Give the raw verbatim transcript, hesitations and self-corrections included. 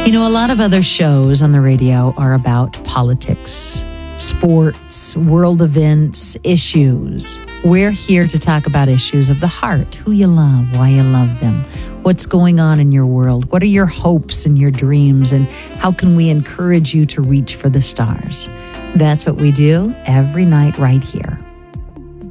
You know, a lot of other shows on the radio are about politics, sports, world events, issues. We're here to talk about issues of the heart, who you love, why you love them, what's going on in your world, what are your hopes and your dreams, and how can we encourage you to reach for the stars. That's what we do every night right here